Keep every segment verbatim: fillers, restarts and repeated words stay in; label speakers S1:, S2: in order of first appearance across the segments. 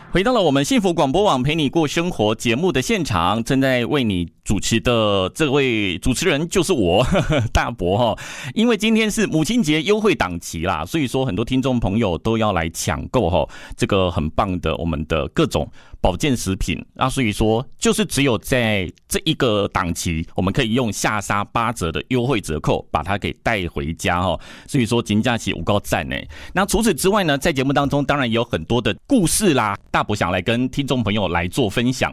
S1: 回到了我们幸福广播网陪你过生活节目的现场，正在为你主持的这位主持人就是我呵呵大伯哈。因为今天是母亲节优惠档期啦，所以说很多听众朋友都要来抢购哈这个很棒的我们的各种保健食品啊，所以说就是只有在这一个档期，我们可以用下杀八折的优惠折扣把它给带回家哈。所以说金价起五高赞呢。那除此之外呢，在节目当中当然也有很多的故事啦，大伯想来跟听众朋友来做分享。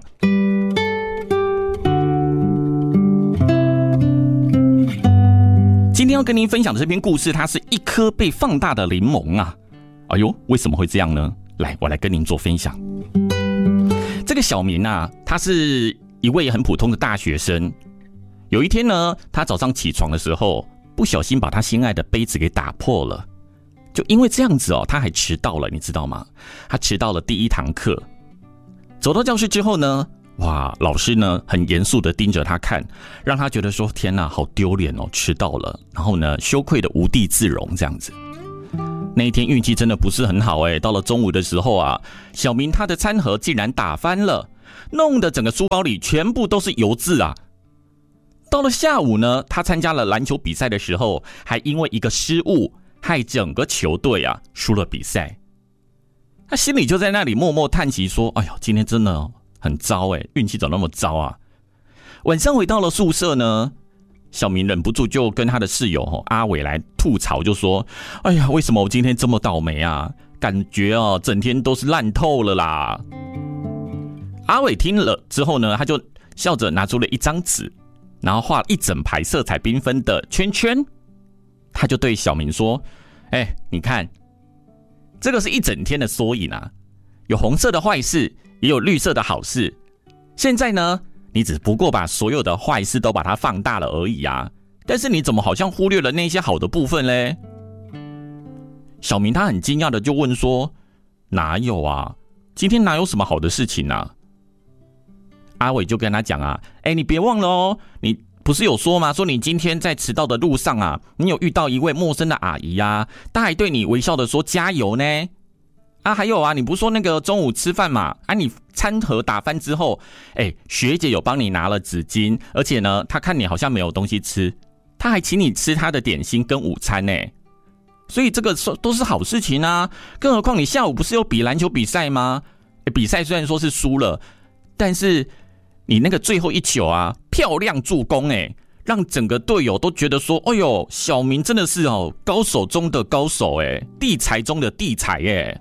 S1: 今天要跟您分享的这篇故事，它是一颗被放大的柠檬啊！哎呦，为什么会这样呢？来，我来跟您做分享。这个小明啊，他是一位很普通的大学生。有一天呢，他早上起床的时候，不小心把他心爱的杯子给打破了。就因为这样子哦，他还迟到了，你知道吗？他迟到了第一堂课。走到教室之后呢，哇，老师呢很严肃的盯着他看，让他觉得说天哪，好丢脸哦，迟到了。然后呢，羞愧的无地自容这样子。那一天运气真的不是很好哎，到了中午的时候啊，小明他的餐盒竟然打翻了，弄得整个书包里全部都是油渍啊。到了下午呢，他参加了篮球比赛的时候，还因为一个失误，害整个球队啊输了比赛。他心里就在那里默默叹息说：“哎呦，今天真的很糟哎，运气怎么那么糟啊？”晚上回到了宿舍呢，小明忍不住就跟他的室友阿伟来吐槽，就说：“哎呀，为什么我今天这么倒霉啊？感觉哦，整天都是烂透了啦。”阿伟听了之后呢，他就笑着拿出了一张纸，然后画了一整排色彩缤纷的圈圈。他就对小明说：“哎、欸，你看，这个是一整天的缩影啊，有红色的坏事，也有绿色的好事。现在呢，你只不过把所有的坏事都把它放大了而已啊，但是你怎么好像忽略了那些好的部分嘞？”小明他很惊讶的就问说：“哪有啊？今天哪有什么好的事情啊？”阿伟就跟他讲啊：“哎、欸，你别忘了哦，你不是有说吗？说你今天在迟到的路上啊，你有遇到一位陌生的阿姨啊，她还对你微笑的说加油呢。啊，还有啊，你不是说那个中午吃饭嘛？啊，你餐盒打翻之后，哎，学姐有帮你拿了纸巾，而且呢，她看你好像没有东西吃，她还请你吃她的点心跟午餐呢。所以这个都是好事情啊。更何况你下午不是有比篮球比赛吗？比赛虽然说是输了，但是你那个最后一球啊，漂亮助攻哎，让整个队友都觉得说，哎呦，小明真的是哦，高手中的高手哎，地才中的地才哎。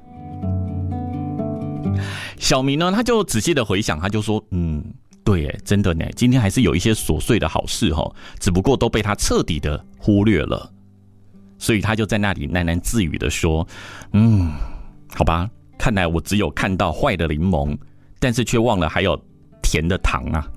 S1: 小明呢，他就仔细的回想，他就说，嗯，对耶，真的呢，今天还是有一些琐碎的好事哈，只不过都被他彻底的忽略了。所以他就在那里喃喃自语的说，嗯，好吧，看来我只有看到坏的柠檬，但是却忘了还有甜的糖啊。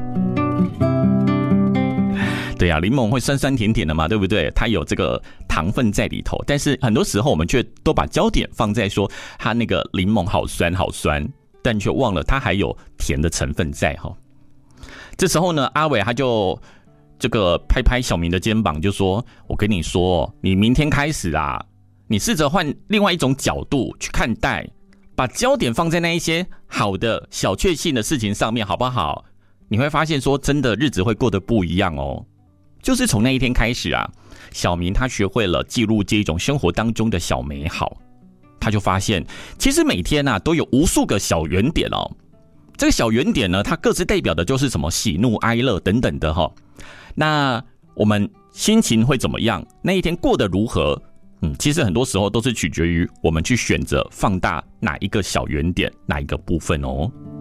S1: 对啊，柠檬会酸酸甜甜的嘛，对不对？它有这个糖分在里头，但是很多时候我们却都把焦点放在说它那个柠檬好酸好酸，但却忘了它还有甜的成分在哈。这时候呢，阿伟他就这个拍拍小明的肩膀，就说：“我跟你说，你明天开始啊，你试着换另外一种角度去看待，把焦点放在那一些好的小确幸的事情上面，好不好？你会发现说，真的日子会过得不一样哦。”就是从那一天开始啊，小明他学会了记录这种生活当中的小美好，他就发现其实每天啊都有无数个小圆点哦。这个小圆点呢，它各自代表的就是什么喜怒哀乐等等的哈、哦。那我们心情会怎么样？那一天过得如何？嗯，其实很多时候都是取决于我们去选择放大哪一个小圆点，哪一个部分哦。